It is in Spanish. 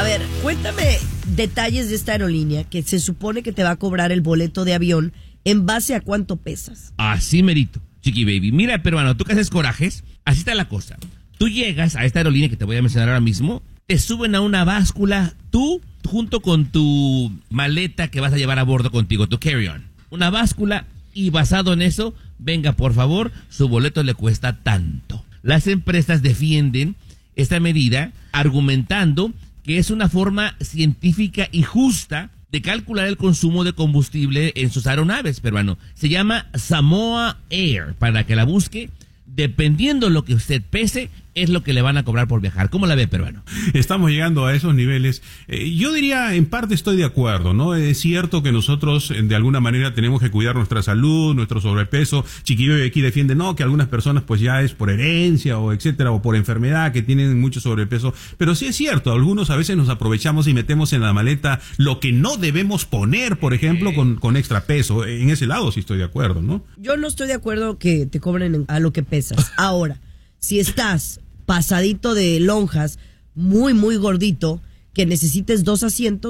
A ver, cuéntame detalles de esta aerolínea que se supone que te va a cobrar el boleto de avión en base a cuánto pesas. Así merito, Chiqui Baby. Mira, peruano, tú que haces corajes, así está la cosa. Tú llegas a esta aerolínea que te voy a mencionar ahora mismo, te suben a una báscula, tú junto con tu maleta que vas a llevar a bordo contigo, tu carry-on. Una báscula y basado en eso, venga por favor, su boleto le cuesta tanto. Las empresas defienden esta medida argumentando que es una forma científica y justa de calcular el consumo de combustible en sus aeronaves, peruano. Se llama Samoa Air, para que la busque. Dependiendo lo que usted pese, es lo que le van a cobrar por viajar. ¿Cómo la ve, peruano? Estamos llegando a esos niveles. Yo diría, en parte estoy de acuerdo, ¿no? Es cierto que nosotros, de alguna manera, tenemos que cuidar nuestra salud, nuestro sobrepeso. Chiquillo aquí defiende, no, que algunas personas pues ya es por herencia o etcétera, o por enfermedad, que tienen mucho sobrepeso. Pero sí es cierto, algunos a veces nos aprovechamos y metemos en la maleta lo que no debemos poner, por ejemplo, con extra peso. En ese lado sí estoy de acuerdo, ¿no? Yo no estoy de acuerdo que te cobren a lo que pesas. Ahora, si estás pasadito de lonjas, muy, muy gordito, que necesites 2 asientos,